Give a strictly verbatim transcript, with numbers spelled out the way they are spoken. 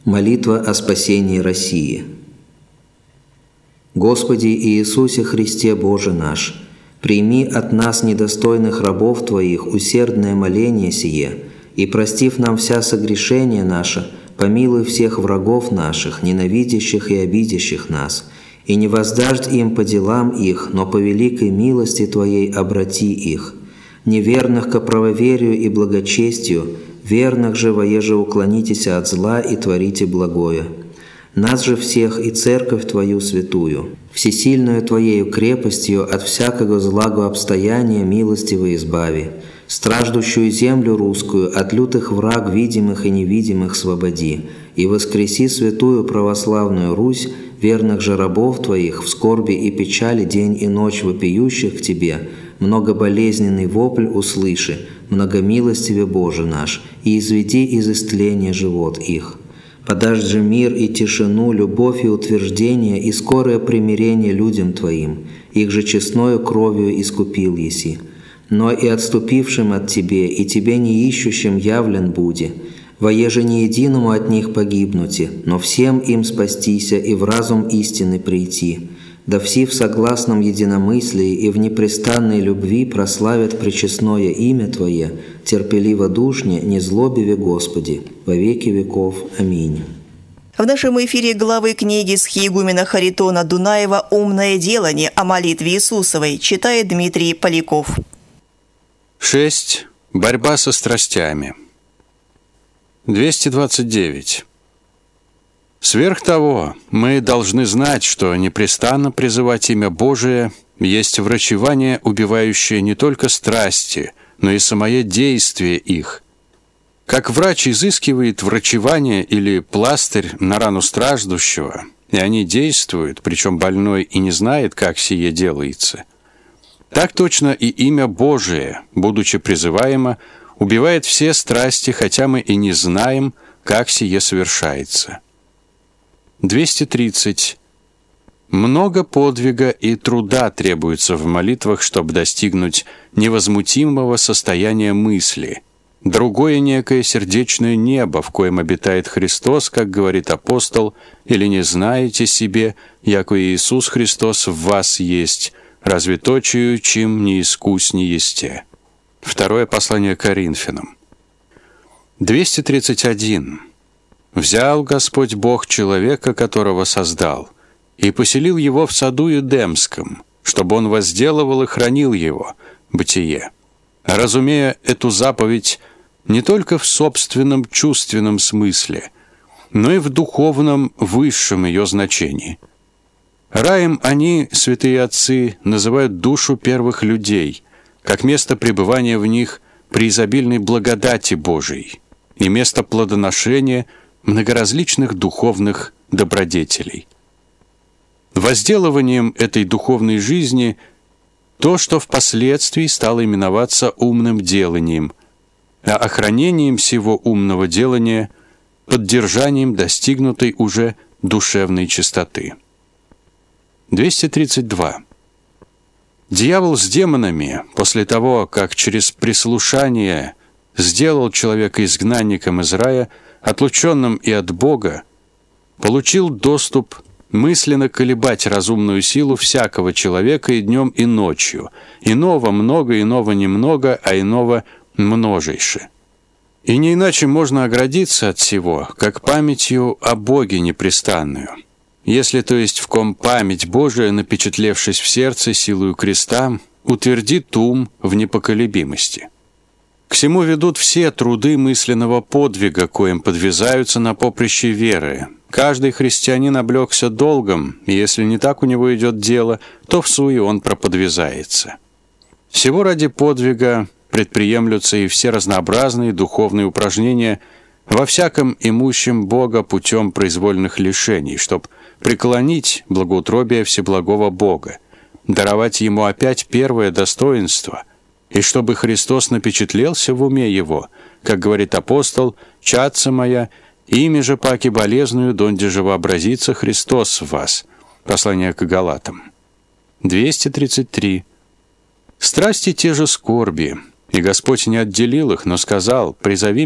Молитва о спасении России. Господи Иисусе Христе Боже наш, прими от нас, недостойных рабов Твоих, усердное моление сие, и, простив нам вся согрешения наши, помилуй всех врагов наших, ненавидящих и обидящих нас, и не воздашь им по делам их, но по великой милости Твоей обрати их, неверных ко правоверию и благочестию, верных же воеже уклонитесь от зла и творите благое. Нас же всех и церковь Твою святую, всесильную Твоею крепостью от всякого злагу обстояния милостиво избави, страждущую землю русскую от лютых враг видимых и невидимых свободи, и воскреси святую православную Русь, верных же рабов Твоих в скорби и печали день и ночь вопиющих к Тебе, многоболезненный вопль услыши, многомилостиве Боже наш, и изведи из истления живот их. Подашь же мир и тишину, любовь и утверждение, и скорое примирение людям Твоим, их же честною кровью искупил еси. Но и отступившим от Тебе, и Тебе не ищущим явлен буди, воеже не единому от них погибнути, но всем им спастися и в разум истины прийти, да все в согласном единомыслии и в непрестанной любви прославят пречестное имя Твое, терпеливо душне, не злобиве Господи, во веки веков. Аминь. В нашем эфире главы книги схиегумена Харитона Дунаева «Умное делание» о молитве Иисусовой читает Дмитрий Поляков. шесть. Борьба со страстями. двести двадцать девять. Сверх того, мы должны знать, что непрестанно призывать имя Божие есть врачевание, убивающее не только страсти, но и самое действие их. Как врач изыскивает врачевание или пластырь на рану страждущего, и они действуют, причем больной и не знает, как сие делается, так точно и имя Божие, будучи призываемо, убивает все страсти, хотя мы и не знаем, как сие совершается. двести тридцать. Много подвига и труда требуется в молитвах, чтобы достигнуть невозмутимого состояния мысли, другое некое сердечное небо, в коем обитает Христос, как говорит апостол, или не знаете себе, яко Иисус Христос в вас есть, разве точию, чем не искуснее есте. Второе послание к Коринфянам. двести тридцать один. «Взял Господь Бог человека, которого создал, и поселил его в саду Эдемском, чтобы он возделывал и хранил его». Бытие. Разумея эту заповедь не только в собственном чувственном смысле, но и в духовном высшем ее значении. Раем они, святые отцы, называют душу первых людей, как место пребывания в них при изобильной благодати Божией и место плодоношения многоразличных духовных добродетелей. Возделыванием этой духовной жизни то, что впоследствии стало именоваться умным деланием, а охранением всего умного делания – поддержанием достигнутой уже душевной чистоты. двести тридцать два. Дьявол с демонами, после того, как через прислушание сделал человека изгнанником из рая, отлученным и от Бога, получил доступ мысленно колебать разумную силу всякого человека и днем, и ночью, иного много, иного немного, а иного множейше. И не иначе можно оградиться от всего, как памятью о Боге непрестанную. Если, то есть, в ком память Божия, напечатлевшись в сердце силою креста, утвердит ум в непоколебимости. К всему ведут все труды мысленного подвига, коим подвязаются на поприще веры. Каждый христианин облегся долгом, и если не так у него идет дело, то в суе он проподвязается. Всего ради подвига предприемлются и все разнообразные духовные упражнения во всяком имущем Бога путем произвольных лишений, чтоб преклонить благоутробие всеблагого Бога, даровать Ему опять первое достоинство, и чтобы Христос напечатлелся в уме его, как говорит апостол, «Чадца моя, ими же паки болезную, донде же вообразится Христос в вас». Послание к Галатам. двести тридцать три. Страсти те же скорби, и Господь не отделил их, но сказал: «Призови